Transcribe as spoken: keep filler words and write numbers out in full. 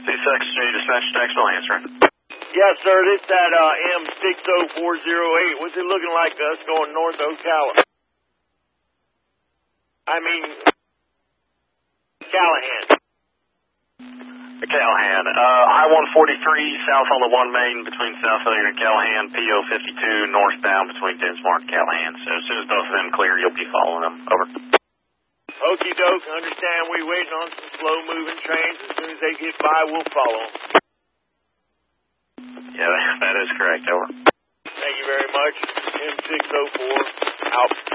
C six, J dispatch text, I'll answer it. Yes, sir, this that uh, M six oh four oh eight. What's it looking like to us going north of Ocala? I mean, Callahan. Callahan. Uh, I one forty-three south on the one main between South Hilliard and Callahan, P O fifty-two northbound between Dinsmore and Callahan. So as soon as both of them clear, you'll be following them. Over. Okie doke, understand we waiting on some slow moving trains. As soon as they get by, we'll follow them. Yeah, that is correct. Over. Thank you very much. M six oh four out.